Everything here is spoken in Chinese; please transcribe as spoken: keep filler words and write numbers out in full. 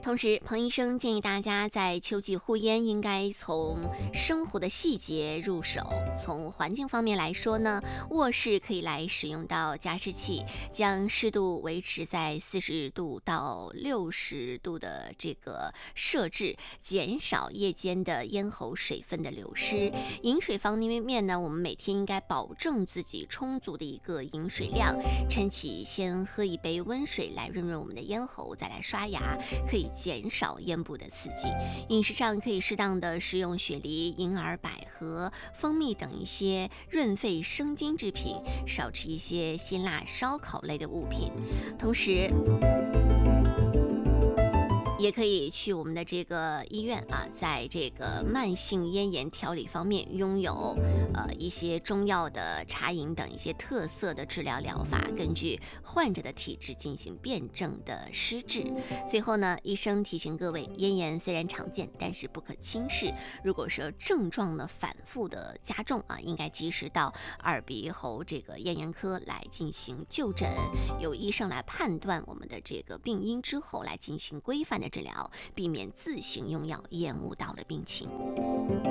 同时，彭医生建议大家在秋季护烟，应该从生活的细节入手。从环境方面来说呢，卧室可以来使用到加湿器，将湿度维持在四十度到六十度的这个设置，减少夜间的咽喉水分的流失。饮水方面呢，我们每天应该保证自己充足的一个饮水量，晨起先喝一杯温水来润润我们的咽喉，再来刷牙，可以减少咽部的刺激。饮食上可以适当的食用雪梨、银耳、百合、蜂蜜等一些润肺生津制品，少吃一些辛辣烧烤类的物品。同时也可以去我们的这个医院啊，在这个慢性咽炎调理方面拥有呃一些中药的茶饮等一些特色的治疗疗法，根据患者的体质进行辩证的施治。最后呢，医生提醒各位，咽炎虽然常见，但是不可轻视。如果说症状呢反复的加重啊，应该及时到耳鼻喉这个咽炎科来进行就诊，由医生来判断我们的这个病因之后，来进行规范的治疗，避免自行用药延误到了病情。